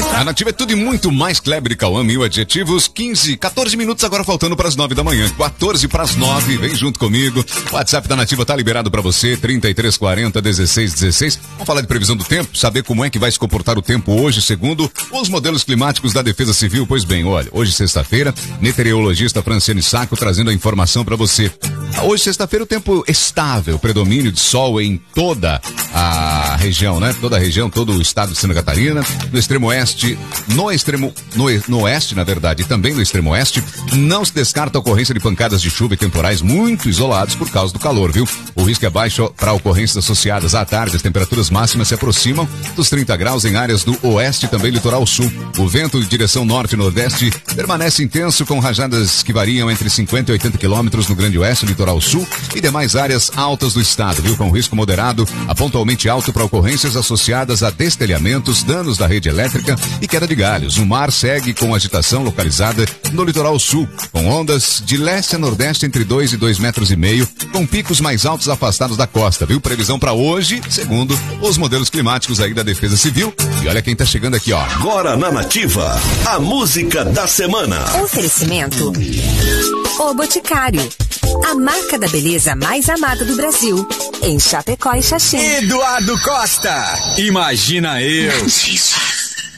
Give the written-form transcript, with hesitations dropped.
A Nativa é tudo e muito mais. Kleber e Cauã, 1000 adjetivos, 14 minutos agora faltando para as 9 da manhã. 14 para as 9, vem junto comigo. O WhatsApp da Nativa tá liberado para você, 3340 1616. Vamos falar de previsão do tempo, saber como é que vai se comportar o tempo hoje, segundo os modelos climáticos da Defesa Civil. Pois bem, olha, hoje sexta-feira, meteorologista Franciane Sacco trazendo a informação para você. Hoje sexta-feira o tempo estável, predomínio de sol em toda a região, né? Toda a região, todo o estado de Santa Catarina, no extremo oeste, no oeste, na verdade, e também no extremo oeste, não se descarta a ocorrência de pancadas de chuva e temporais muito isolados por causa do calor, viu? O risco é baixo para ocorrências associadas à tarde, as temperaturas máximas se aproximam dos 30 graus em áreas do oeste e também litoral sul. O vento de direção norte e nordeste permanece intenso com rajadas que variam entre 50 e 80 quilômetros no grande oeste, litoral sul e demais áreas altas do estado, viu? Com risco moderado a pontualmente alto para ocorrências associadas a destelhamentos, danos da rede elétrica e queda de galhos. O mar segue com agitação localizada no litoral sul, com ondas de leste a nordeste entre 2 e 2,5 metros, com picos mais altos afastados da costa, viu? Previsão para hoje, segundo os modelos climáticos aí da Defesa Civil. E olha quem tá chegando aqui, ó. Agora na Nativa, a música da semana. Oferecimento O Boticário, a marca da beleza mais amada do Brasil, em Chapecó e Xaxim. Eduardo Costa, imagina eu.